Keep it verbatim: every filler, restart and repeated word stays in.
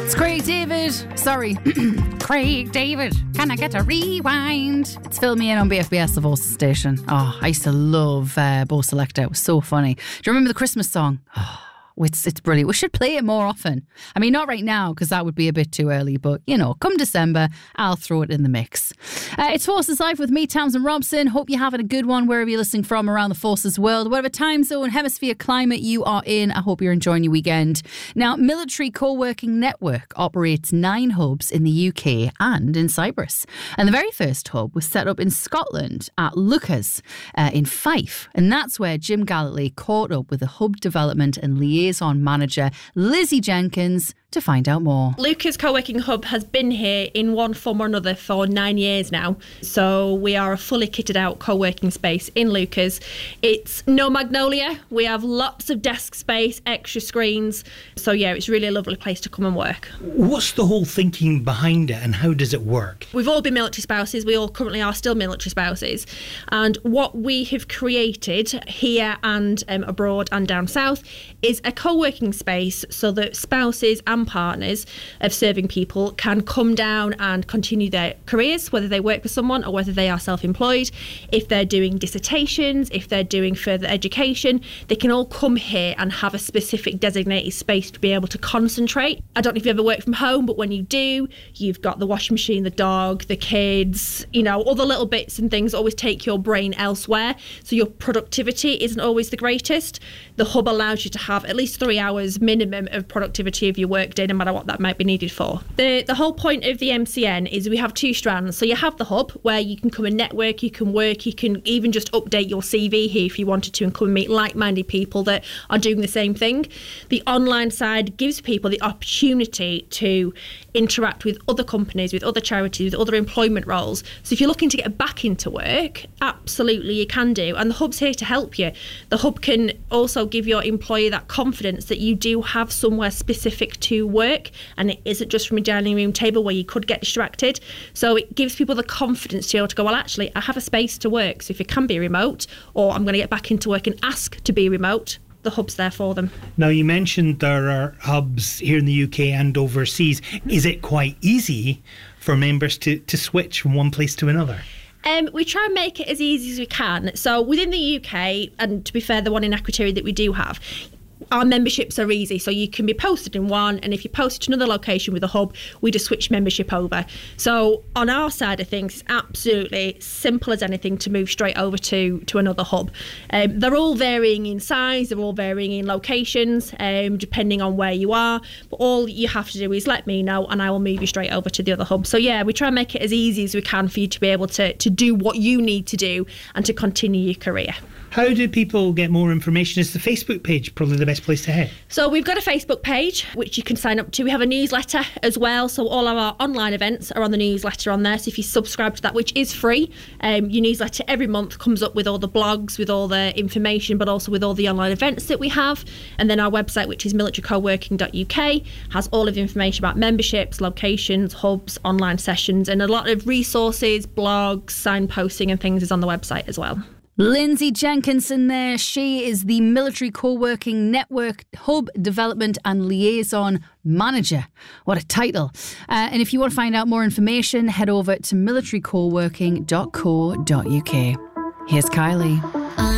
It's Craig David. Sorry. Craig David. Can I get a rewind? It's Fill Me In on B F B S, the Voice station. Oh, I used to love uh, Bo Selecta. It was so funny. Do you remember the Christmas song? Oh, it's, it's brilliant. We should play it more often. I mean, not right now, because that would be a bit too early. But, you know, come December, I'll throw it in the mix. Uh, it's Forces Live with me, Tamsin Robson. Hope you're having a good one wherever you're listening from around the Forces world. Whatever time zone, hemisphere, climate you are in, I hope you're enjoying your weekend. Now, Military Co-working Network operates nine hubs in the U K and in Cyprus. And the very first hub was set up in Scotland at Lucas uh, in Fife. And that's where Jim Gallantly caught up with the hub development and liaison manager Lizzie Jenkins to find out more. Lucas Co-working Hub has been here in one form or another for nine years now. So we are a fully kitted out co-working space in Lucas. It's no Magnolia. We have lots of desk space, extra screens. So yeah, it's really a lovely place to come and work. What's the whole thinking behind it and how does it work? We've all been military spouses. We all currently are still military spouses. And what we have created here and um, abroad and down south is a co-working space so that spouses and partners of serving people can come down and continue their careers, whether they work for someone or whether they are self-employed. If they're doing dissertations, if they're doing further education, they can all come here and have a specific designated space to be able to concentrate. I don't know if you ever work from home, but when you do, you've got the washing machine, the dog, the kids, you know, all the little bits and things always take your brain elsewhere. So your productivity isn't always the greatest. The hub allows you to have at least three hours minimum of productivity of your work day, no matter what that might be needed for. The the whole point of the M C N is we have two strands. So you have the hub where you can come and network, you can work, you can even just update your C V here if you wanted to and come and meet like-minded people that are doing the same thing. The online side gives people the opportunity to interact with other companies, with other charities, with other employment roles. So if you're looking to get back into work, absolutely you can do. And the hub's here to help you. The hub can also give your employer that confidence that you do have somewhere specific to work and it isn't just from a dining room table where you could get distracted. So it gives people the confidence to be able to go, well, actually, I have a space to work. So if it can be remote or I'm going to get back into work and ask to be remote, the hub's there for them. Now, you mentioned there are hubs here in the U K and overseas. Is it quite easy for members to, to switch from one place to another? Um, we try and make it as easy as we can. So within the U K, and to be fair, the one in Akrotiri that we do have, our memberships are easy, so you can be posted in one, and if you post to another location with a hub, we just switch membership over. So on our side of things, it's absolutely simple as anything to move straight over to, to another hub. Um, they're all varying in size, they're all varying in locations, um, depending on where you are, but all you have to do is let me know and I will move you straight over to the other hub. So yeah, we try and make it as easy as we can for you to be able to, to do what you need to do and to continue your career. How do people get more information? Is the Facebook page probably the best place to head? So we've got a Facebook page which you can sign up to. We have a newsletter as well, so all of our online events are on the newsletter on there. So if you subscribe to that, which is free, um, your newsletter every month comes up with all the blogs, with all the information, but also with all the online events that we have. And then our website, which is military co working dot U K, has all of the information about memberships, locations, hubs, online sessions, and a lot of resources, blogs, signposting and things is on the website as well. Lindsay Jenkinson there. She is the Military Co-working Network Hub Development and Liaison Manager. What a title. Uh, and if you want to find out more information, head over to military co working dot co dot U K. Here's Kylie.